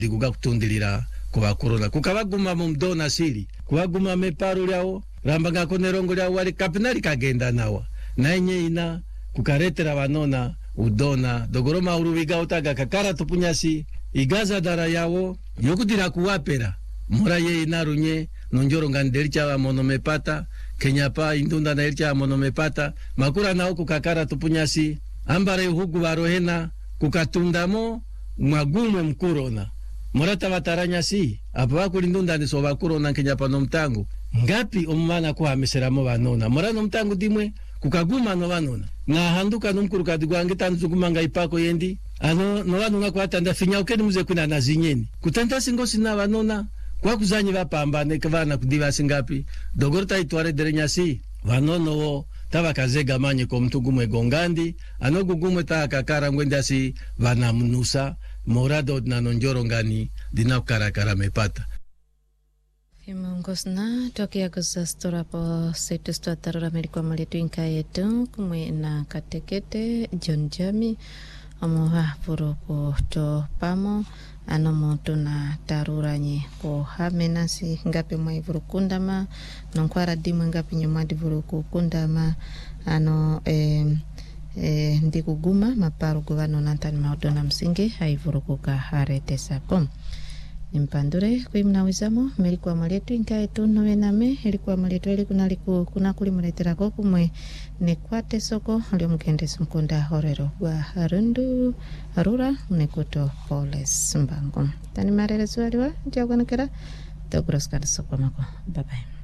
diguga kutundilira kubakurona kukabaguma mu mdona siri kubaguma meparu lyao rambanga konerongo lyao wali kapinali kagenda nawa nainye ina kukaretera banona udona dogoroma urubiga utaga kakara tupunyasi igaza dara yawo yokudira kuwapera mora ye inarunye nonjoro ngandelicha wa monomepata kenyapa indunda na elicha monomepata makura nao kukakara tupunyasi ambare hugu barohena kukatundamo magume mkurona morata bataranya si apa kulindunda ni so bakurona kenyapa no mtangu ngapi omwana ko hamiseramo banona mora no mtangu dimwe kukaguma no banona na handuka numkuruka digwange tanzugumanga ipako yendi ano no banunga kwa tanda finya ukeni muze kuna nazinyeni kutanda singosi na banona kwa kuzanyi bapambane kavana kudiva singapi dogorta itware derenyasi vanono wo tava kazega manye ko mtugumwe gongandi ano gugumwe ta kakara ngwendasi vana mnusa morado na nonjoro ngani dina karakara mepata Imongosna tokia kusastora po setu starara Amerika maletu inka yetu kumwe na katekete John Jami amoha puro ko to pamo ano moto na taruranye ko hamenasi ngapi mwa ivurukundama nonkwara dimwe ngapi nyuma divurukundama ano ndikuguma maparu guvano nantani maudona msingi haivurukuka harete sapo nimpandure kuimna wizamo melikuwa maletu inkaetu novename ilikuwa maletu elikunaliku kuna kulimuletera ko kumwe nekwate soko lyo mkende sumkunda horero wa harundu harura nekuto poles mbango tani marere swaliwa jagwanekera togros kada soko mako bye bye.